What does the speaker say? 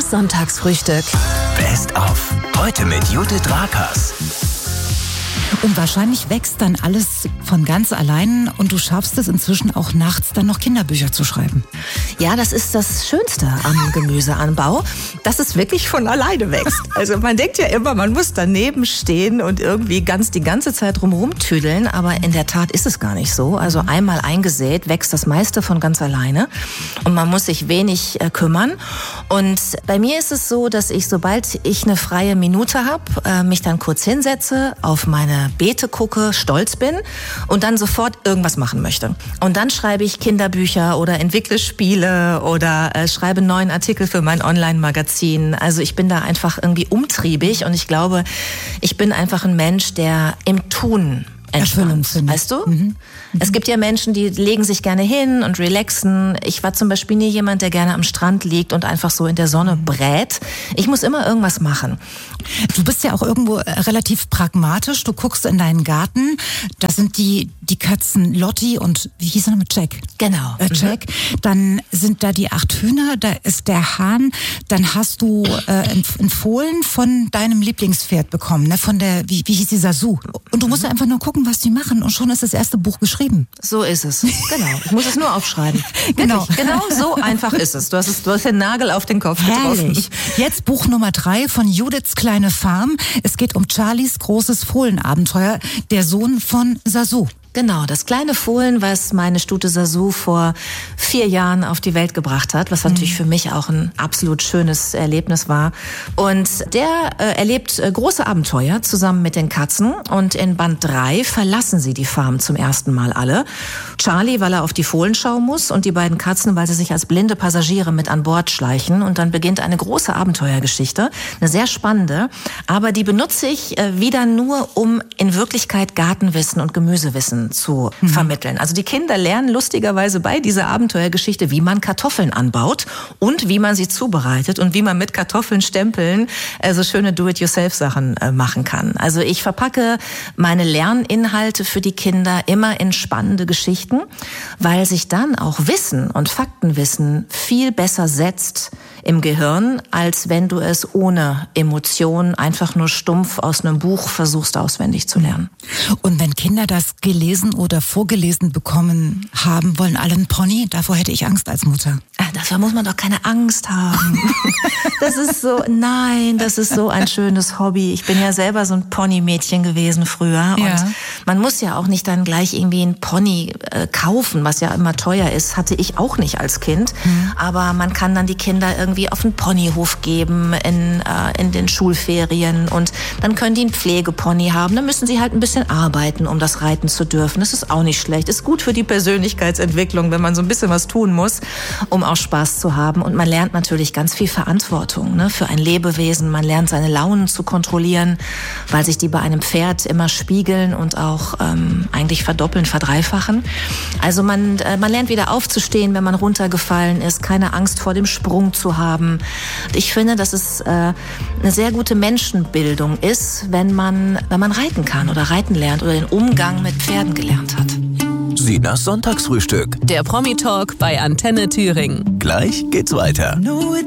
Sinas Sonntagsfrühstück. Best of. Heute mit Judith Rakers. Und wahrscheinlich wächst dann alles von ganz allein und du schaffst es inzwischen auch nachts dann noch Kinderbücher zu schreiben. Ja, das ist das Schönste am Gemüseanbau, dass es wirklich von alleine wächst. Also man denkt ja immer, man muss daneben stehen und irgendwie die ganze Zeit rumtüdeln, aber in der Tat ist es gar nicht so. Also einmal eingesät wächst das meiste von ganz alleine und man muss sich wenig kümmern. Und bei mir ist es so, dass ich, sobald ich eine freie Minute habe, mich dann kurz hinsetze, auf meine Beete gucke, stolz bin und dann sofort irgendwas machen möchte. Und dann schreibe ich Kinderbücher oder entwickle Spiele oder schreibe einen neuen Artikel für mein Online-Magazin. Also ich bin da einfach irgendwie umtriebig und ich glaube, ich bin einfach ein Mensch, der im Tun entspannt, weißt du? Mhm. Es gibt ja Menschen, die legen sich gerne hin und relaxen. Ich war zum Beispiel nie jemand, der gerne am Strand liegt und einfach so in der Sonne brät. Ich muss immer irgendwas machen. Du bist ja auch irgendwo relativ pragmatisch. Du guckst in deinen Garten. Da sind die Katzen Lotti und, wie hieß er noch mit Jack? Genau. Jack. Dann sind da die 8 Hühner, da ist der Hahn. Dann hast du ein Fohlen von deinem Lieblingspferd bekommen, ne? Von der, wie hieß die, Sasu. Und du musst einfach nur gucken, was die machen und schon ist das erste Buch geschrieben. So ist es. Genau. Ich muss es nur aufschreiben. Genau. Genau so einfach ist es. Du hast den Nagel auf den Kopf getroffen. Herrlich. Jetzt Buch Nummer 3 von Judiths kleine Farm. Es geht um Charlies großes Fohlenabenteuer, der Sohn von Sasu. Genau, das kleine Fohlen, was meine Stute Sasu vor 4 Jahren auf die Welt gebracht hat, was natürlich für mich auch ein absolut schönes Erlebnis war. Und der erlebt große Abenteuer zusammen mit den Katzen. Und in Band 3 verlassen sie die Farm zum ersten Mal alle. Charlie, weil er auf die Fohlenschau muss, und die beiden Katzen, weil sie sich als blinde Passagiere mit an Bord schleichen. Und dann beginnt eine große Abenteuergeschichte, eine sehr spannende. Aber die benutze ich wieder nur, um in Wirklichkeit Gartenwissen und Gemüsewissen zu vermitteln. Also die Kinder lernen lustigerweise bei dieser Abenteuergeschichte, wie man Kartoffeln anbaut und wie man sie zubereitet und wie man mit Kartoffeln stempeln so schöne Do-it-yourself-Sachen machen kann. Also ich verpacke meine Lerninhalte für die Kinder immer in spannende Geschichten, weil sich dann auch Wissen und Faktenwissen viel besser setzt im Gehirn, als wenn du es ohne Emotionen einfach nur stumpf aus einem Buch versuchst auswendig zu lernen. Und wenn Kinder das gelesen oder vorgelesen bekommen haben, wollen alle einen Pony? Davor hätte ich Angst als Mutter. Dafür muss man doch keine Angst haben. Das ist so ein schönes Hobby. Ich bin ja selber so ein Pony-Mädchen gewesen früher. Und man muss ja auch nicht dann gleich irgendwie ein Pony kaufen, was ja immer teuer ist. Hatte ich auch nicht als Kind. Aber man kann dann die Kinder irgendwie auf einen Ponyhof geben in den Schulferien. Und dann können die einen Pflegepony haben. Dann müssen sie halt ein bisschen arbeiten, um das reiten zu dürfen. Das ist auch nicht schlecht. Ist gut für die Persönlichkeitsentwicklung, wenn man so ein bisschen was tun muss, um auch Spaß zu haben. Und man lernt natürlich ganz viel Verantwortung, ne, für ein Lebewesen. Man lernt seine Launen zu kontrollieren, weil sich die bei einem Pferd immer spiegeln und auch eigentlich verdoppeln, verdreifachen. Also man lernt wieder aufzustehen, wenn man runtergefallen ist, keine Angst vor dem Sprung zu haben. Ich finde, dass es eine sehr gute Menschenbildung ist, wenn man reiten kann oder reiten lernt oder den Umgang mit Pferden gelernt hat. Sinas Sonntagsfrühstück. Der Promi-Talk bei Antenne Thüringen. Gleich geht's weiter. No, it